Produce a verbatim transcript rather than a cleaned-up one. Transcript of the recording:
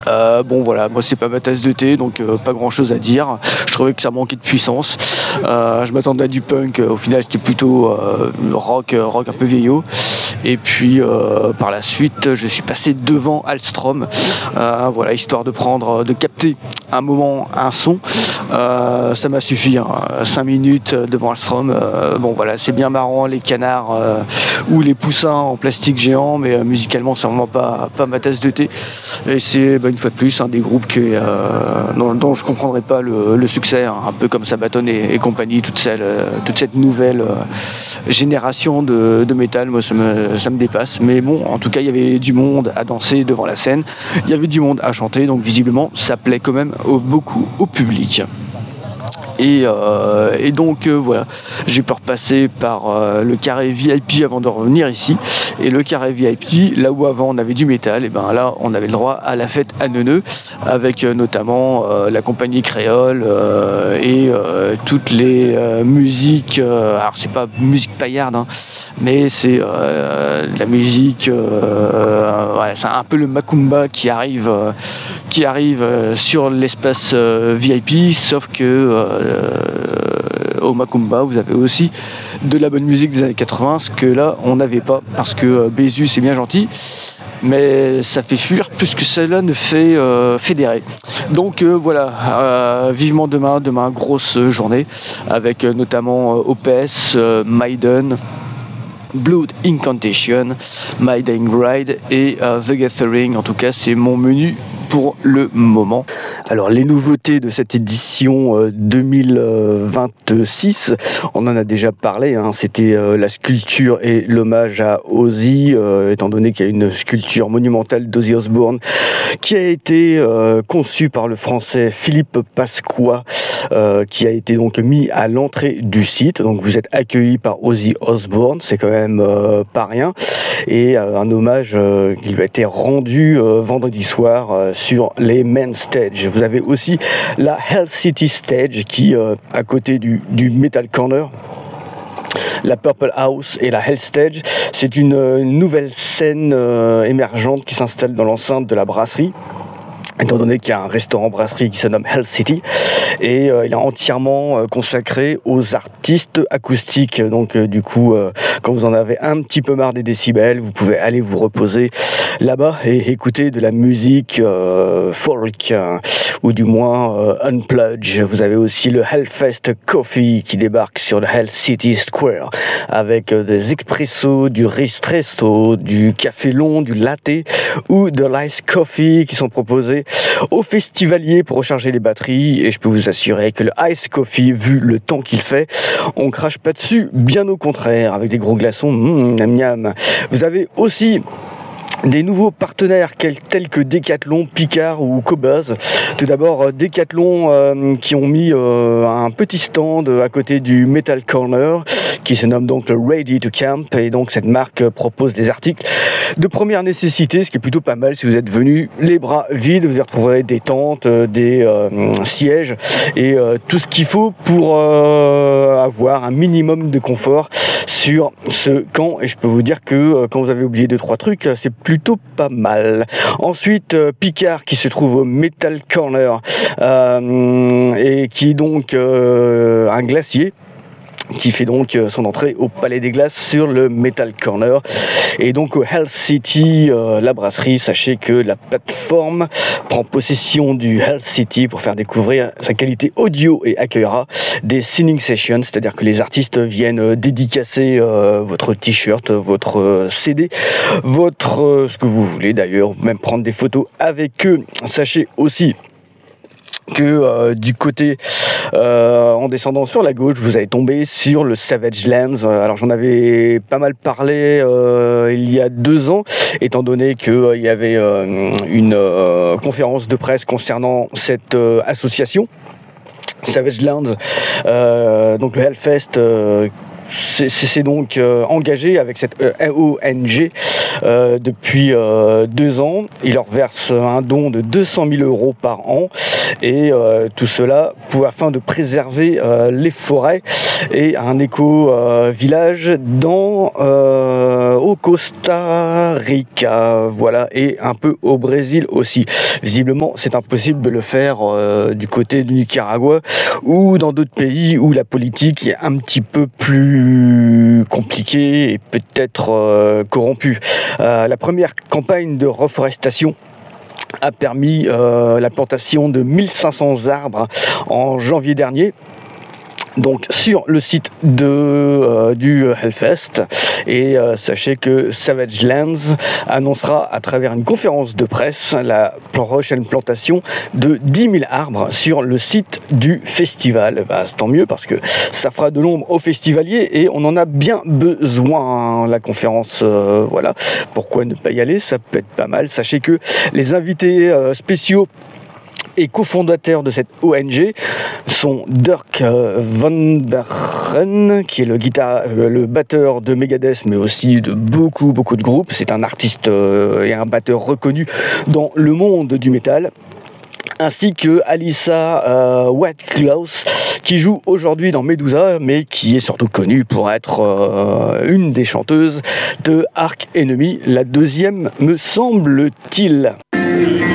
Euh, bon voilà, moi c'est pas ma tasse de thé, donc euh, pas grand chose à dire. Je trouvais que ça manquait de puissance. Euh, je m'attendais à du punk, au final c'était plutôt euh, rock, rock un peu vieillot. Et puis euh, par la suite, je suis passé devant Alstrom, euh, voilà, histoire de prendre, de capter un moment, un son. Euh, ça m'a suffi, hein. cinq minutes devant Alstrom. Euh, bon voilà, c'est bien marrant les canards euh, ou les poussins en plastique géant, mais euh, musicalement c'est vraiment pas pas ma tasse de thé. Et c'est bah, une fois de plus un des groupes que, euh, dont, dont je ne comprendrais pas le, le succès, hein, un peu comme Sabaton et, et compagnie, toute, celle, toute cette nouvelle euh, génération de, de métal, moi ça me, ça me dépasse. Mais bon, en tout cas, il y avait du monde à danser devant la scène, il y avait du monde à chanter, donc visiblement, ça plaît quand même au, beaucoup au public. Et, euh, et donc euh, voilà, j'ai pu repasser par euh, le carré V I P avant de revenir ici. Et le carré V I P, là où avant on avait du métal, et ben là on avait le droit à la fête à Neuneu, avec euh, notamment euh, la compagnie créole euh, et euh, toutes les euh, musiques. Euh, alors c'est pas musique paillarde, hein, mais c'est euh, la musique. Euh, ouais, c'est un peu le macumba qui arrive, euh, qui arrive euh, sur l'espace euh, V I P, sauf que euh, Euh, au Macumba, vous avez aussi de la bonne musique des années quatre-vingts, ce que là on n'avait pas, parce que euh, Bézu c'est bien gentil, mais ça fait fuir plus que cela ne fait euh, fédérer. Donc euh, voilà, euh, vivement demain, demain grosse journée, avec euh, notamment euh, O P S, euh, Maiden, Blood Incantation, My Dying Bride et uh, The Gathering. En tout cas, c'est mon menu pour le moment. Alors, les nouveautés de cette édition euh, deux mille vingt-six, on en a déjà parlé, hein, c'était euh, la sculpture et l'hommage à Ozzy, euh, étant donné qu'il y a une sculpture monumentale d'Ozzy Osbourne qui a été euh, conçue par le français Philippe Pasqua, euh, qui a été donc mis à l'entrée du site. Donc, vous êtes accueillis par Ozzy Osbourne, c'est quand même euh, pas rien, et euh, un hommage euh, qui lui a été rendu euh, vendredi soir euh, sur les main stage. Vous avez aussi la Hell City Stage qui, euh, à côté du, du Metal Corner, la Purple House et la Hell Stage, c'est une, une nouvelle scène euh, émergente qui s'installe dans l'enceinte de la brasserie, étant donné qu'il y a un restaurant-brasserie qui se nomme Hell City, et euh, il est entièrement euh, consacré aux artistes acoustiques. Donc euh, du coup, euh, quand vous en avez un petit peu marre des décibels, vous pouvez aller vous reposer là-bas et écouter de la musique euh, folk, euh, ou du moins euh, unplugged. Vous avez aussi le Hellfest Coffee qui débarque sur le Hell City Square, avec euh, des expressos, du ristretto, du café long, du latte ou de l'ice coffee qui sont proposés aux festivaliers pour recharger les batteries. Et je peux vous assurer que le ice coffee, vu le temps qu'il fait, on crache pas dessus, bien au contraire, avec des gros glaçons, mmh, miam miam. Vous avez aussi des nouveaux partenaires tels que Decathlon, Picard ou Cobuzz. Tout d'abord, Decathlon euh, qui ont mis euh, un petit stand à côté du Metal Corner qui se nomme donc le Ready to Camp, et donc cette marque propose des articles de première nécessité, ce qui est plutôt pas mal si vous êtes venu les bras vides. Vous y retrouverez des tentes, des euh, sièges et euh, tout ce qu'il faut pour euh, avoir un minimum de confort sur ce camp. Et je peux vous dire que euh, quand vous avez oublié deux trois trucs, c'est plutôt pas mal. Ensuite, euh, Picard qui se trouve au Metal Corner euh, et qui est donc euh, un glacier qui fait donc son entrée au Palais des Glaces sur le Metal Corner. Et donc au Hell City, euh, la brasserie, sachez que la plateforme prend possession du Hell City pour faire découvrir sa qualité audio et accueillera des signing sessions, c'est-à-dire que les artistes viennent dédicacer euh, votre t-shirt, votre C D, votre euh, ce que vous voulez d'ailleurs, même prendre des photos avec eux. Sachez aussi que euh, du côté euh, en descendant sur la gauche, vous allez tomber sur le Savage Lands. Alors j'en avais pas mal parlé euh, il y a deux ans, étant donné qu'il euh, y avait euh, une euh, conférence de presse concernant cette euh, association Savage Lands, euh, donc le Hellfest. Euh, C'est, c'est donc euh, engagé avec cette euh, O N G euh, depuis euh, deux ans. Il leur verse un don de deux cent mille euros par an, et euh, tout cela pour, afin de préserver euh, les forêts et un éco-village euh, dans euh, au Costa Rica, voilà, et un peu au Brésil aussi. Visiblement, c'est impossible de le faire euh, du côté du Nicaragua ou dans d'autres pays où la politique est un petit peu plus compliquée et peut-être euh, corrompue. Euh, la première campagne de reforestation a permis euh, la plantation de mille cinq cents arbres en janvier dernier. Donc sur le site de, euh, du Hellfest, et euh, sachez que Savage Lands annoncera à travers une conférence de presse la prochaine plantation de dix mille arbres sur le site du festival. Bah, tant mieux parce que ça fera de l'ombre aux festivaliers et on en a bien besoin, hein, la conférence, euh, voilà, pourquoi ne pas y aller, ça peut être pas mal. Sachez que les invités euh, spéciaux et cofondateurs de cette O N G sont Dirk Van Beren, qui est le, guitare, le batteur de Megadeth, mais aussi de beaucoup, beaucoup de groupes. C'est un artiste et un batteur reconnu dans le monde du métal. Ainsi que Alyssa euh, Whitecloth, qui joue aujourd'hui dans Medusa, mais qui est surtout connue pour être euh, une des chanteuses de Arch Enemy, la deuxième me semble-t-il.